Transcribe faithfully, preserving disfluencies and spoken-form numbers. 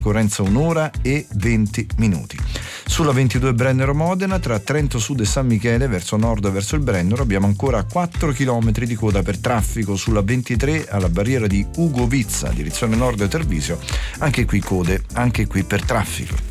percorrenza un'ora e venti minuti. Sulla ventidue Brennero-Modena, tra Trento Sud e San Michele, verso nord e verso il Brennero, abbiamo ancora quattro chilometri di coda per traffico. Sulla ventitré, alla barriera di Ugovizza, direzione nord e Tervisio, anche qui code, anche qui per traffico.